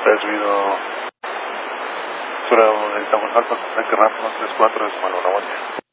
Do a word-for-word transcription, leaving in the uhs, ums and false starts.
Recibido. Sobre necesitamos alfa, contacto rápido tres cuatro, es Manuel Aguante.